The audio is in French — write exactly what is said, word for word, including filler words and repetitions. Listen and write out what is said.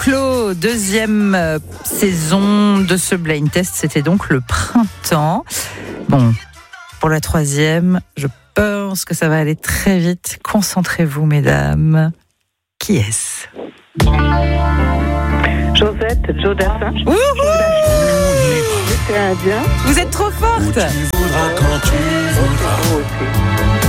clos, deuxième euh, saison de ce blind test, c'était donc le printemps. Bon, pour la troisième, je pense que ça va aller très vite. Concentrez-vous, mesdames. Qui est-ce ? Josette, Joe Dassin. Vous êtes trop forte. Tu voudras quand tu voudras.